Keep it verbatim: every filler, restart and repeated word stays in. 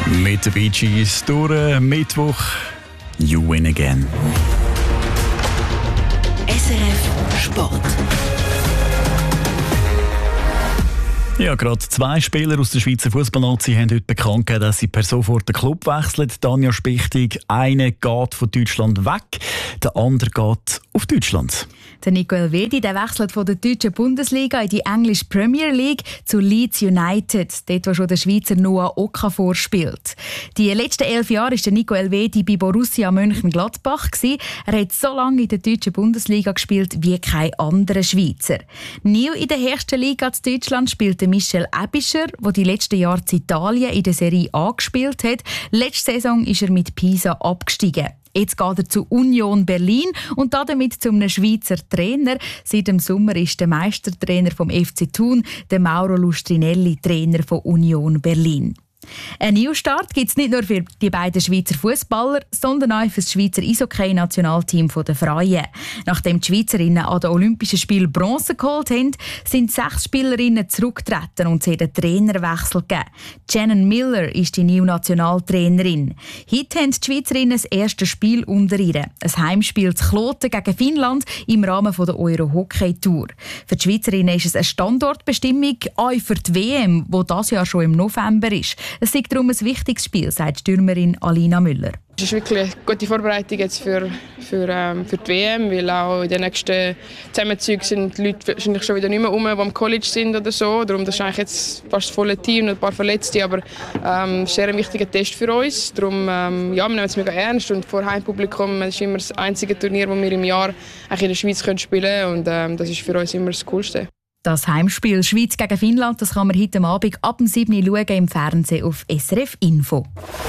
Mit den Bee Gees durch Mittwoch «You Win Again». S R F Sport. Ja, gerade zwei Spieler aus der Schweizer Fußballnazi haben heute bekannt gegeben, dass sie per sofort den Club wechseln. Tanja Spichtig, einer geht von Deutschland weg, der andere geht auf Deutschland. Der Nico Elvedi der wechselt von der deutschen Bundesliga in die englische Premier League zu Leeds United, dort wo schon der Schweizer Noah Okafor spielt. Die letzten elf Jahre war der Nico Elvedi bei Borussia Mönchengladbach. Er hat so lange in der deutschen Bundesliga gespielt wie kein anderer Schweizer. Neu in der höchsten Liga in Deutschland spielt Michel Aebischer, der die letzten Jahre in Italien in der Serie A gespielt hat. Letzte Saison ist er mit Pisa abgestiegen. Jetzt geht er zu Union Berlin und damit zu einem Schweizer Trainer. Seit dem Sommer ist der Meistertrainer vom F C Thun, der Mauro Lustrinelli, Trainer von Union Berlin. Ein Neustart gibt es nicht nur für die beiden Schweizer Fußballer, sondern auch für das Schweizer Eishockey-Nationalteam der Frauen. Nachdem die Schweizerinnen an den Olympischen Spielen Bronze geholt haben, sind sechs Spielerinnen zurückgetreten und es hat einen Trainerwechsel gegeben. Shannon Miller ist die neue Nationaltrainerin. Heute haben die Schweizerinnen das erste Spiel unter ihr. Ein Heimspiel zu Kloten gegen Finnland im Rahmen der Euro-Hockey-Tour. Für die Schweizerinnen ist es eine Standortbestimmung, auch für die W M, die dieses Jahr schon im November ist. Es ist darum ein wichtiges Spiel, sagt Stürmerin Alina Müller. Es ist wirklich eine gute Vorbereitung jetzt für, für, ähm, für die W M, weil auch in den nächsten Zusammenzügen sind die Leute wahrscheinlich schon wieder nicht mehr rum, die am College sind oder so. Darum das ist eigentlich jetzt fast das volle Team, noch ein paar Verletzte, aber ähm, es ist sehr ein wichtiger Test für uns. Darum, ähm, ja, wir nehmen es mega ernst und vor Heimpublikum, das ist immer das einzige Turnier, das wir im Jahr eigentlich in der Schweiz können spielen können und ähm, das ist für uns immer das Coolste. Das Heimspiel Schweiz gegen Finnland, das kann man heute Abend ab dem sieben Uhr schauen im Fernsehen auf S R F Info.